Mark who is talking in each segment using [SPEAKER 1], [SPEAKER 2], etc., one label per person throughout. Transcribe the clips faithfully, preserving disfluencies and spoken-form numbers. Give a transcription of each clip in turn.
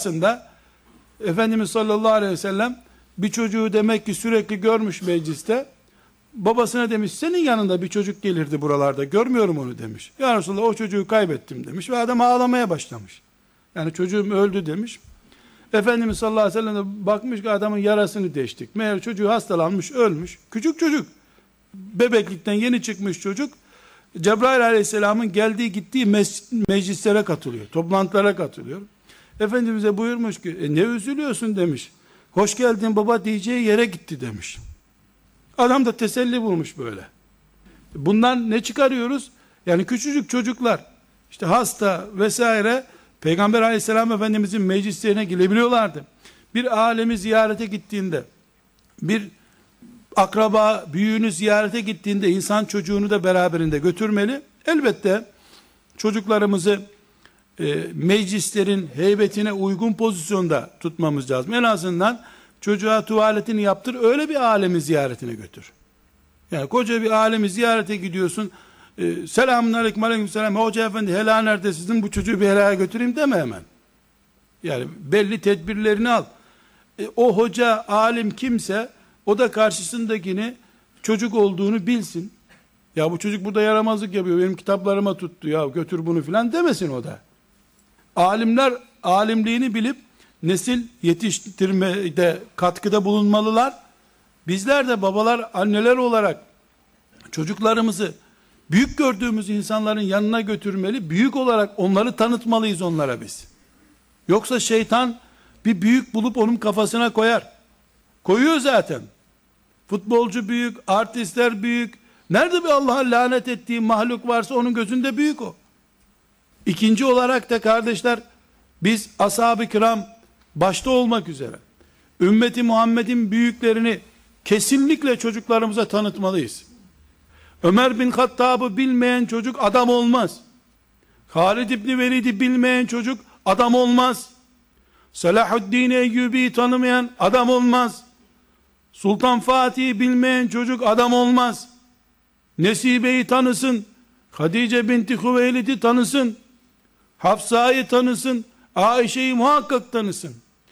[SPEAKER 1] esasında Efendimiz sallallahu aleyhi ve sellem bir çocuğu demek ki sürekli görmüş mecliste. Babasına demiş, senin yanında bir çocuk gelirdi buralarda, görmüyorum onu demiş. Ya Resulallah, o çocuğu kaybettim demiş ve adam ağlamaya başlamış. Yani çocuğum öldü demiş. Efendimiz sallallahu aleyhi ve sellem de bakmış ki adamın yarasını deştik. Meğer çocuğu hastalanmış, ölmüş. Küçük çocuk. Bebeklikten yeni çıkmış çocuk. Cebrail aleyhisselamın geldiği gittiği meclislere katılıyor. Toplantılara katılıyor. Efendimiz'e buyurmuş ki, e, ne üzülüyorsun demiş. Hoş geldin baba diyeceği yere gitti demiş. Adam da teselli bulmuş böyle. Bundan ne çıkarıyoruz? Yani küçücük çocuklar, işte hasta vesaire, Peygamber aleyhisselam Efendimizin meclislerine girebiliyorlardı. Bir alemi ziyarete gittiğinde, bir akraba büyüğünü ziyarete gittiğinde insan çocuğunu da beraberinde götürmeli. Elbette çocuklarımızı e, meclislerin heybetine uygun pozisyonda tutmamız lazım. En azından çocuğa tuvaletini yaptır, öyle bir alemi ziyaretine götür. Yani koca bir alemi ziyarete gidiyorsun, e, selamun aleyküm aleyküm selam, hoca efendi helal nerede, sizin bu çocuğu bir helaya götüreyim deme hemen. Yani belli tedbirlerini al. E, o hoca, alim kimse, o da karşısındakini çocuk olduğunu bilsin. Ya bu çocuk burada yaramazlık yapıyor, benim kitaplarıma tuttu, ya götür bunu filan demesin o da. Alimler alimliğini bilip nesil yetiştirmede katkıda bulunmalılar. Bizler de babalar, anneler olarak çocuklarımızı büyük gördüğümüz insanların yanına götürmeli, büyük olarak onları tanıtmalıyız onlara biz. Yoksa şeytan bir büyük bulup onun kafasına koyar. Koyuyor zaten. Futbolcu büyük, artistler büyük. Nerede bir Allah'ın lanet ettiği mahluk varsa onun gözünde büyük o. İkinci olarak da kardeşler, biz ashab-ı kiram başta olmak üzere ümmeti Muhammed'in büyüklerini kesinlikle çocuklarımıza tanıtmalıyız. Ömer bin Hattab'ı bilmeyen çocuk adam olmaz. Halid İbni Velid'i bilmeyen çocuk adam olmaz. Selahuddin Eyyubi'yi tanımayan adam olmaz. Sultan Fatih'i bilmeyen çocuk adam olmaz. Nesibe'yi tanısın, Hatice binti Hüveylid'i tanısın, Hafsa'yı tanısın, Ayşe'yi muhakkak tanısın.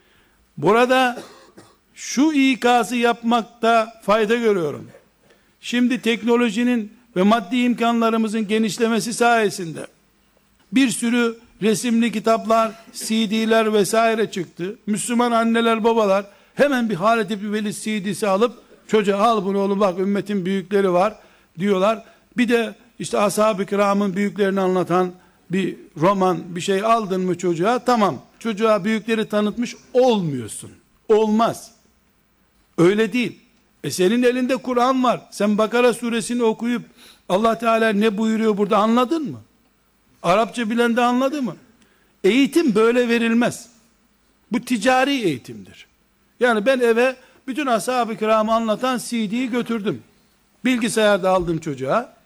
[SPEAKER 1] Burada şu ikazı yapmakta fayda görüyorum. Şimdi teknolojinin ve maddi imkanlarımızın genişlemesi sayesinde bir sürü resimli kitaplar, C D'ler vesaire çıktı. Müslüman anneler, babalar hemen bir Halid İbni Velid C D'si alıp çocuğa, al bunu oğlum, bak ümmetin büyükleri var diyorlar. Bir de işte ashab-ı kiramın büyüklerini anlatan bir roman, bir şey aldın mı çocuğa, tamam, çocuğa büyükleri tanıtmış olmuyorsun. Olmaz. Öyle değil. E senin elinde Kur'an var. Sen Bakara suresini okuyup Allah Teala ne buyuruyor burada anladın mı? Arapça bilen de anladı mı? Eğitim böyle verilmez. Bu ticari eğitimdir. Yani ben eve bütün ashab-ı kiramı anlatan C D'yi götürdüm. Bilgisayarda aldım çocuğa.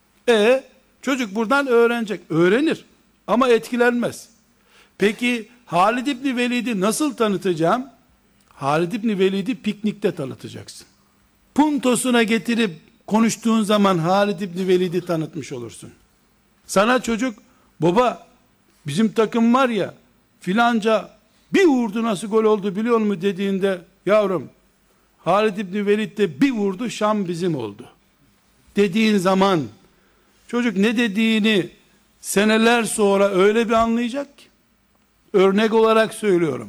[SPEAKER 1] E çocuk buradan öğrenecek. Öğrenir ama etkilenmez. Peki Halid İbni Velid'i nasıl tanıtacağım? Halid İbni Velid'i piknikte tanıtacaksın. Puntosuna getirip konuştuğun zaman Halid İbni Velid'i tanıtmış olursun. Sana çocuk, baba bizim takım var ya filanca bir vurdu, nasıl gol oldu biliyor musun dediğinde, yavrum Halid İbni Velid de bir vurdu, Şam bizim oldu dediğin zaman çocuk ne dediğini seneler sonra öyle bir anlayacak ki. Örnek olarak söylüyorum.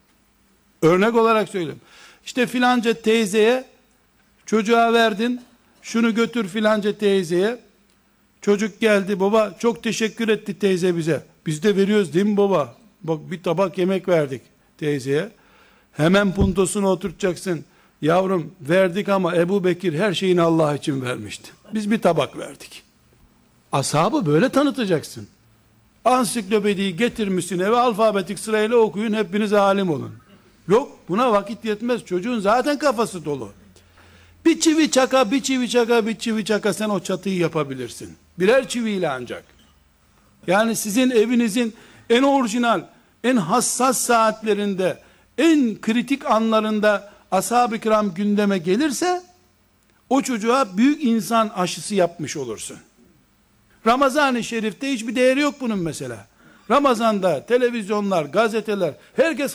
[SPEAKER 1] Örnek olarak söylüyorum. İşte filanca teyzeye çocuğa verdin, şunu götür filanca teyzeye. Çocuk geldi, baba çok teşekkür etti teyze bize. Biz de veriyoruz değil mi baba? Bak bir tabak yemek verdik teyzeye. Hemen puntosunu oturtacaksın. Yavrum verdik ama Ebu Bekir her şeyini Allah için vermişti. Biz bir tabak verdik. Ashabı böyle tanıtacaksın. Ansiklopediyi getirmişsin eve, alfabetik sırayla okuyun, hepiniz alim olun. Yok, buna vakit yetmez. Çocuğun zaten kafası dolu. Bir çivi çaka, bir çivi çaka, bir çivi çaka sen o çatıyı yapabilirsin. Birer çiviyle ancak. Yani sizin evinizin en orijinal, en hassas saatlerinde, en kritik anlarında ashab-ı kiram gündeme gelirse, o çocuğa büyük insan aşısı yapmış olursun. Ramazan-ı Şerif'te hiçbir değeri yok bunun mesela. Ramazan'da televizyonlar, gazeteler, herkes